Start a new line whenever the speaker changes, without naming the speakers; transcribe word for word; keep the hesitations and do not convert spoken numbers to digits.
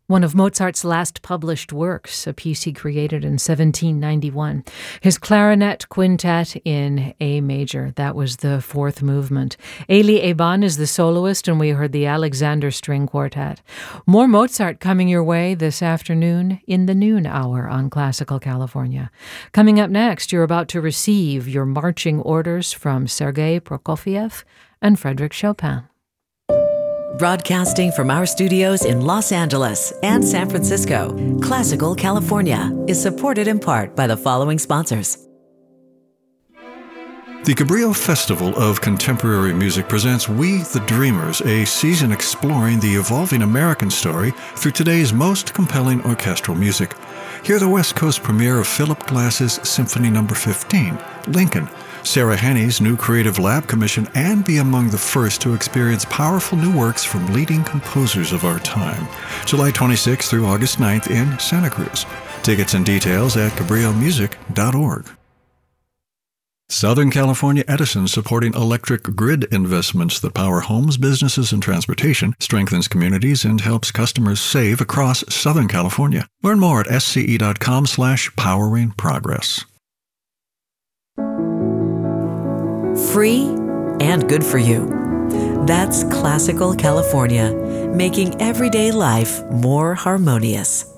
one of Mozart's last published works, a piece he created in seventeen ninety-one. His clarinet quintet in A major. That was the fourth movement. Elie Eban is the soloist, and we heard the Alexander String Quartet. More Mozart coming your way this afternoon in the noon hour on Classical California. Coming up next, you're about to receive your marching orders from Sergei Prokofiev and Frédéric Chopin.
Broadcasting from our studios in Los Angeles and San Francisco, Classical California is supported in part by the following sponsors.
The Cabrillo Festival of Contemporary Music presents We the Dreamers, a season exploring the evolving American story through today's most compelling orchestral music. Hear the West Coast premiere of Philip Glass's Symphony Number fifteen, Lincoln, Sarah Henney's new Creative Lab commission, and be among the first to experience powerful new works from leading composers of our time. July twenty-sixth through August ninth in Santa Cruz. Tickets and details at cabrillo music dot org. Southern California Edison, supporting electric grid investments that power homes, businesses, and transportation, strengthens communities, and helps customers save across Southern California. Learn more at sce.com slash powering progress.
Free and good for you. That's Classical California, making everyday life more harmonious.